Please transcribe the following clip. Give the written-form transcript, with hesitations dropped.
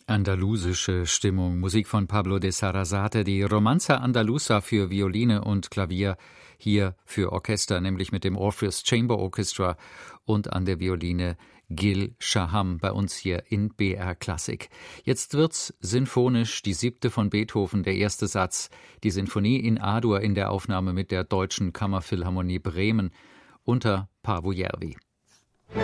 Andalusische Stimmung, Musik von Pablo de Sarasate, die Romanza Andaluza für Violine und Klavier, hier für Orchester, nämlich mit dem Orpheus Chamber Orchestra und an der Violine Gil Shaham bei uns hier in BR Klassik. Jetzt wird's sinfonisch, die 7. von Beethoven, der erste Satz, die Sinfonie in A-Dur in der Aufnahme mit der Deutschen Kammerphilharmonie Bremen unter Paavo Järvi.